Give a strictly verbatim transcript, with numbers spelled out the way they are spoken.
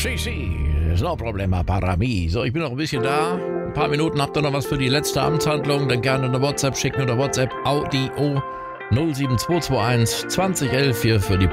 Si, si, ist no problema para mí. So, ich bin noch ein bisschen da. Ein paar Minuten, habt ihr noch was für die letzte Amtshandlung? Dann gerne eine WhatsApp schicken oder WhatsApp Audio null sieben zwei zwei eins zwanzig elf hier für die